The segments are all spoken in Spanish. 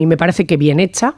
y me parece que bien hecha,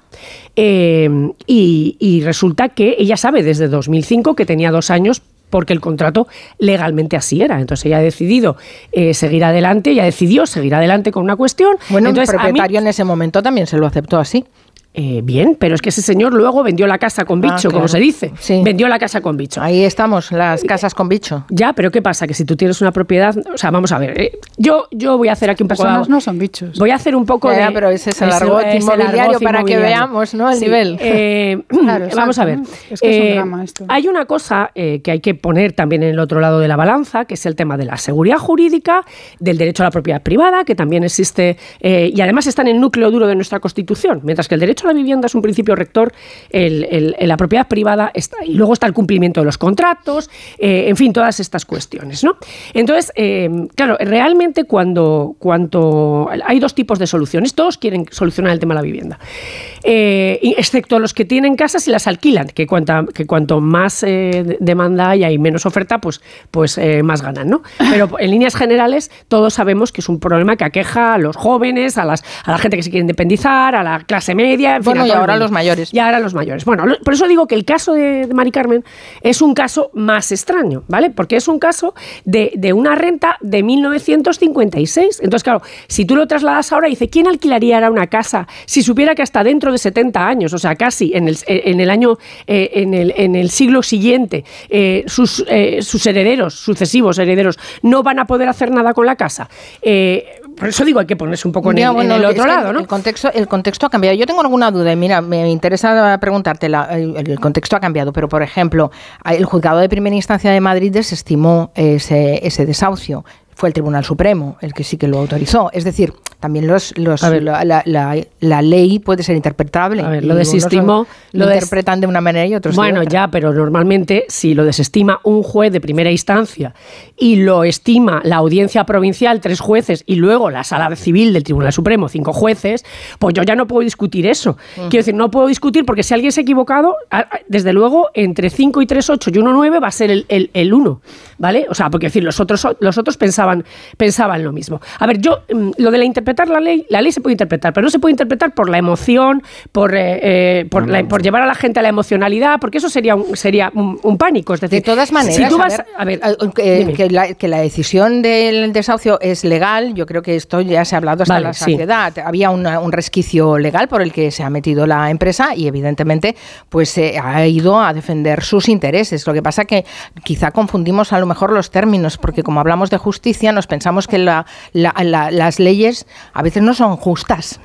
y resulta que ella sabe desde 2005 que tenía 2 años porque el contrato legalmente así era. Entonces ella ha decidido seguir adelante, ella decidió seguir adelante con una cuestión. Bueno, entonces, el propietario en ese momento también se lo aceptó así. Bien, pero es que ese señor luego vendió la casa con bicho, claro, como se dice. Sí. Vendió la casa con bicho. Ahí estamos, las casas con bicho. Ya, pero ¿qué pasa? Que si tú tienes una propiedad... O sea, vamos a ver. Yo voy a hacer aquí un poco... Personas no son bichos. Voy a hacer un poco ya, pero ese es el argot inmobiliario para que veamos, ¿no? El nivel. Claro, vamos a ver. Es que es un drama esto. Hay una cosa que hay que poner también en el otro lado de la balanza, que es el tema de la seguridad jurídica, del derecho a la propiedad privada, que también existe, y además está en el núcleo duro de nuestra Constitución. Mientras que el derecho a la vivienda es un principio rector, la propiedad privada está, y luego está el cumplimiento de los contratos, en fin, todas estas cuestiones, ¿no? Entonces, claro, realmente cuando hay 2 tipos de soluciones, todos quieren solucionar el tema de la vivienda, excepto los que tienen casas y las alquilan, que cuanto más demanda haya y menos oferta, pues más ganan, ¿no? Pero en líneas generales todos sabemos que es un problema que aqueja a los jóvenes, a la gente que se quiere independizar, a la clase media, en fin, bueno, y ahora los mayores. Y ahora los mayores. Bueno, por eso digo que el caso de Mari Carmen es un caso más extraño, ¿vale? Porque es un caso de una renta de 1956. Entonces, claro, si tú lo trasladas ahora, dice, ¿quién alquilaría ahora una casa si supiera que hasta dentro de 70 años, o sea, casi en el siglo siguiente, sus herederos, sucesivos herederos, no van a poder hacer nada con la casa? Por eso digo, hay que ponerse un poco en el otro lado, ¿no? El contexto ha cambiado. Yo tengo alguna duda y mira, me interesa preguntarte, el contexto ha cambiado, pero por ejemplo, el Juzgado de Primera Instancia de Madrid desestimó ese desahucio. Fue el Tribunal Supremo el que sí que lo autorizó. Es decir, también la ley puede ser interpretable. A ver, lo desestimó. Lo interpretan de una manera y otros de otra. Bueno, ya, pero normalmente si lo desestima un juez de primera instancia y lo estima la audiencia provincial, 3 jueces, y luego la sala civil del Tribunal Supremo, 5 jueces, pues yo ya no puedo discutir eso. Quiero decir, no puedo discutir porque si alguien se ha equivocado, desde luego, entre 5 y 3, 8 y 1, 9 va a ser el 1, ¿vale? O sea, porque decir, los otros pensaban lo mismo. A ver, lo de interpretar la ley se puede interpretar, pero no se puede interpretar por la emoción, por llevar a la gente a la emocionalidad, porque eso sería un pánico. Es decir, de todas maneras, si tú vas, que la decisión del desahucio es legal, yo creo que esto ya se ha hablado hasta la saciedad. Sí. Había un resquicio legal por el que se ha metido la empresa y evidentemente pues ha ido a defender sus intereses. Lo que pasa que quizá confundimos a lo mejor los términos, porque como hablamos de justicia, nos pensamos que las leyes a veces no son justas.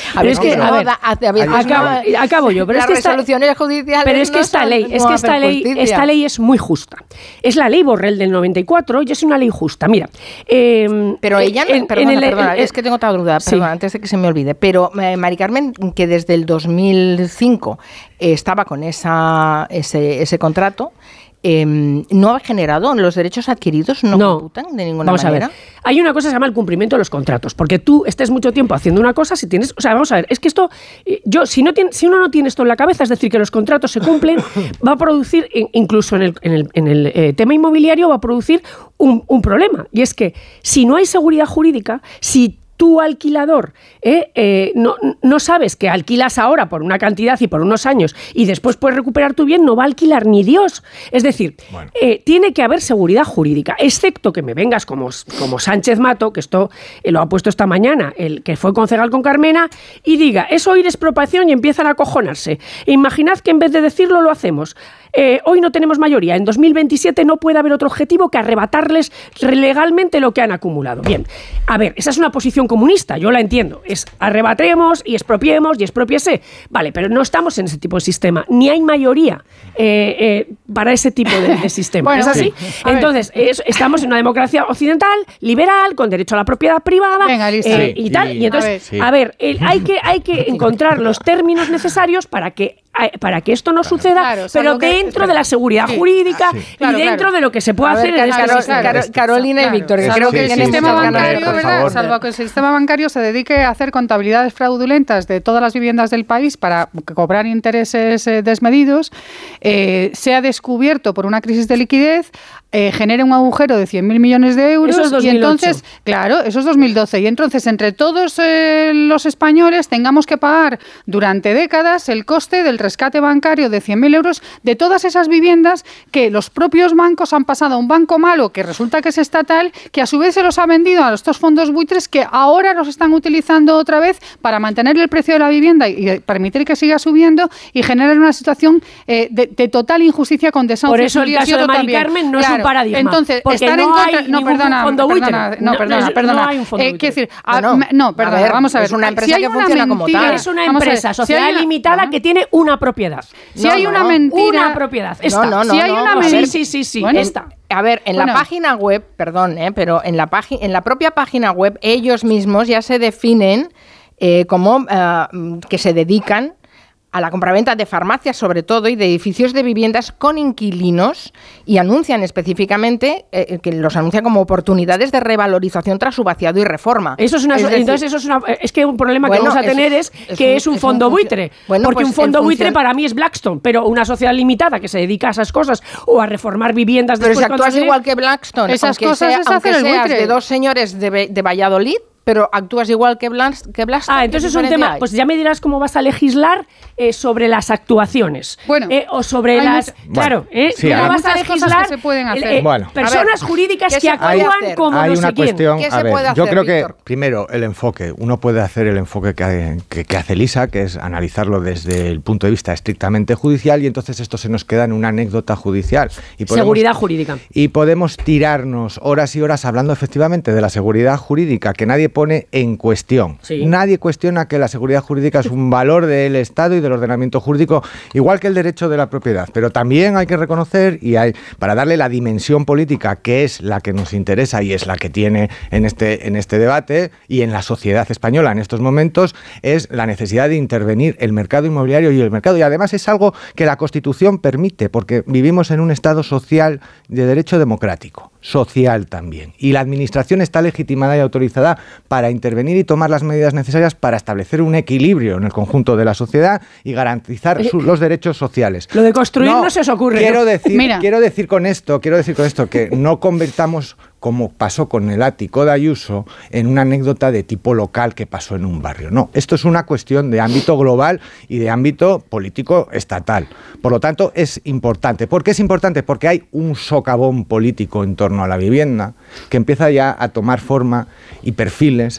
Acabo yo, pero las resoluciones judiciales. Pero es que esta ley es muy justa. Es la ley Borrell del 94 y es una ley justa. Mira, pero ella, perdona, es que tengo otra duda, perdona, antes de que se me olvide. Pero Mari Carmen, que desde el 2005 estaba con ese contrato, no ha generado los derechos adquiridos, no computan de ninguna manera. Vamos a ver. Hay una cosa que se llama el cumplimiento de los contratos, porque tú estés mucho tiempo haciendo una cosa, si tienes, o sea, vamos a ver, es que esto, si uno no tiene esto en la cabeza, es decir, que los contratos se cumplen, va a producir, incluso en el tema inmobiliario, va a producir un problema, y es que si no hay seguridad jurídica, si tú, alquilador, no sabes que alquilas ahora por una cantidad y por unos años y después puedes recuperar tu bien, no va a alquilar ni Dios. Es decir, tiene que haber seguridad jurídica, excepto que me vengas como Sánchez Mato, que esto lo ha puesto esta mañana, el que fue concejal con Carmena, y diga, es oír expropiación y empiezan a acojonarse. Imaginad que en vez de decirlo, lo hacemos. Hoy no tenemos mayoría, en 2027 no puede haber otro objetivo que arrebatarles legalmente lo que han acumulado. Bien, a ver, esa es una posición comunista, yo la entiendo, es arrebatemos y expropiemos y expropiese, vale, pero no estamos en ese tipo de sistema, ni hay mayoría para ese tipo de sistema. Bueno, ¿es así? Sí. Entonces, estamos en una democracia occidental, liberal, con derecho a la propiedad privada. Venga, listo. Y tal, y entonces, a ver, hay que encontrar los términos necesarios para que para que esto no suceda, pero dentro de la seguridad jurídica y dentro de lo que se puede hacer en este Carolina y Víctor, creo que el sistema bancario, ¿verdad? Salvo que el sistema bancario se dedique a hacer contabilidades fraudulentas de todas las viviendas del país para cobrar intereses desmedidos, sea descubierto por una crisis de liquidez, genere un agujero de 100.000 millones de euros. Eso es 2008. Y entonces, claro, eso es 2012. Y entonces, entre todos los españoles, tengamos que pagar durante décadas el coste del rescate bancario de 100.000 euros de todas esas viviendas que los propios bancos han pasado a un banco malo, que resulta que es estatal, que a su vez se los ha vendido a estos fondos buitres que ahora los están utilizando otra vez para mantener el precio de la vivienda y permitir que siga subiendo y generar una situación de total injusticia con desahucios. Por eso el caso de Mari Carmen no es un paradigma. Entonces, porque estar no en contra, hay ningún fondo buitre. Perdona. Hay un fondo buitre. Quiero decir, perdona, vamos a ver. Es una empresa que funciona como tal. Es una empresa sociedad limitada que tiene una propiedad. Si hay una mentira... Una propiedad. Si hay una mentira... Sí. Bueno, a ver, en la página web, perdón, pero en la propia página web ellos mismos ya se definen como que se dedican a la compraventa de farmacias sobre todo y de edificios de viviendas con inquilinos y anuncian específicamente que los anuncian como oportunidades de revalorización tras su vaciado y reforma. Eso es es que un problema que vamos a tener es que es un fondo buitre. Porque pues un fondo buitre para mí es Blackstone, pero una sociedad limitada que se dedica a esas cosas o a reformar viviendas. Pero si actúas igual que Blackstone, esas cosas aunque seas de dos señores de Valladolid, pero actúas igual que Blackstone. Entonces es un tema, pues ya me dirás cómo vas a legislar sobre las actuaciones. Bueno, o sobre las... Claro, cómo vas a legislar que se pueden hacer. Personas jurídicas que actúan como hay no una sé quién. cuestión, ¿Qué se puede hacer, yo creo Víctor? que primero el enfoque, uno puede hacer el enfoque que hace Elisa, que es analizarlo desde el punto de vista estrictamente judicial, y entonces esto se nos queda en una anécdota judicial. Seguridad jurídica. Y podemos tirarnos horas y horas hablando efectivamente de la seguridad jurídica, que nadie pone en cuestión. Sí. Nadie cuestiona que la seguridad jurídica es un valor del Estado y del ordenamiento jurídico, igual que el derecho de la propiedad. Pero también hay que reconocer, para darle la dimensión política, que es la que nos interesa y es la que tiene en este debate y en la sociedad española en estos momentos, es la necesidad de intervenir el mercado inmobiliario y el mercado. Y además es algo que la Constitución permite, porque vivimos en un Estado social de derecho democrático, social también. Y la Administración está legitimada y autorizada para intervenir y tomar las medidas necesarias para establecer un equilibrio en el conjunto de la sociedad y garantizar los derechos sociales. Lo de construir no se os ocurre. Quiero decir con esto que no convertamos, como pasó con el ático de Ayuso, en una anécdota de tipo local que pasó en un barrio. No, esto es una cuestión de ámbito global y de ámbito político estatal. Por lo tanto, es importante. ¿Por qué es importante? Porque hay un socavón político en torno a la vivienda que empieza ya a tomar forma y perfiles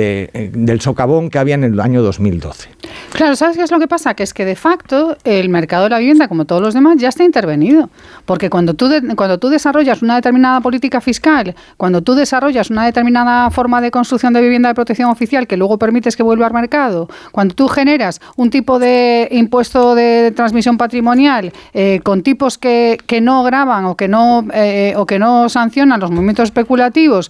del socavón que había en el año 2012. Claro, ¿sabes qué es lo que pasa? Que es que de facto el mercado de la vivienda, como todos los demás, ya está intervenido. Porque cuando tú desarrollas una determinada política fiscal, cuando tú desarrollas una determinada forma de construcción de vivienda de protección oficial que luego permites que vuelva al mercado, cuando tú generas un tipo de impuesto de transmisión patrimonial con tipos que no gravan o que no sancionan los movimientos especulativos,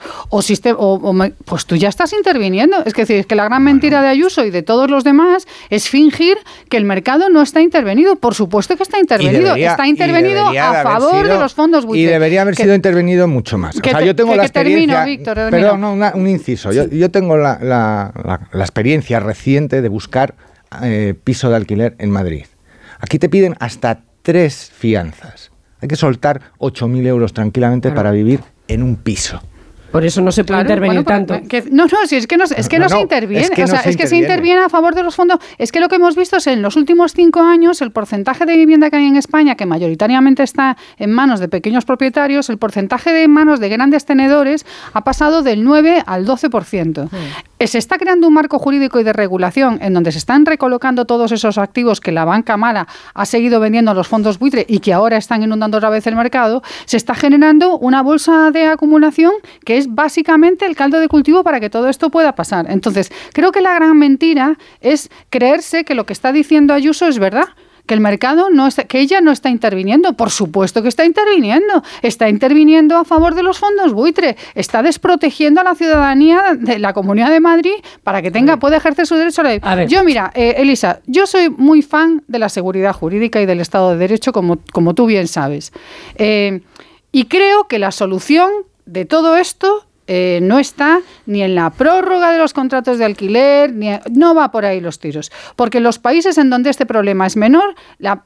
pues tú ya estás interviniendo. Es decir, que la gran mentira de Ayuso y de todos los demás es fingir que el mercado no está intervenido. Por supuesto que está intervenido. Está intervenido a favor de los fondos buitres. Y debería haber sido intervenido mucho más. Yo tengo la experiencia... Perdón, un inciso. Yo tengo la experiencia reciente de buscar piso de alquiler en Madrid. Aquí te piden hasta 3 fianzas. Hay que soltar 8.000 euros tranquilamente para vivir en un piso. Por eso no se puede intervenir tanto. Si es que no se interviene. Es que se interviene a favor de los fondos. Es que lo que hemos visto es en los últimos 5 años el porcentaje de vivienda que hay en España, que mayoritariamente está en manos de pequeños propietarios, el porcentaje de manos de grandes tenedores ha pasado del 9 al 12%. Se está creando un marco jurídico y de regulación en donde se están recolocando todos esos activos que la banca mala ha seguido vendiendo a los fondos buitre y que ahora están inundando otra vez el mercado. Se está generando una bolsa de acumulación que es básicamente el caldo de cultivo para que todo esto pueda pasar. Entonces, creo que la gran mentira es creerse que lo que está diciendo Ayuso es verdad. que el mercado que ella no está interviniendo. Por supuesto que está interviniendo a favor de los fondos buitre, está desprotegiendo a la ciudadanía de la Comunidad de Madrid para que pueda ejercer su derecho a la vida. Yo, mira, Elisa, yo soy muy fan de la seguridad jurídica y del Estado de Derecho, como tú bien sabes. Y creo que la solución de todo esto no está ni en la prórroga de los contratos de alquiler, no va por ahí los tiros. Porque en los países en donde este problema es menor,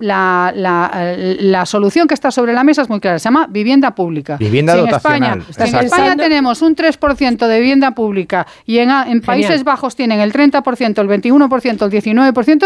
la solución que está sobre la mesa es muy clara, se llama vivienda pública. Vivienda dotacional. Si en España tenemos un 3% de vivienda pública y en Países Bajos tienen el 30%, el 21%, el 19%,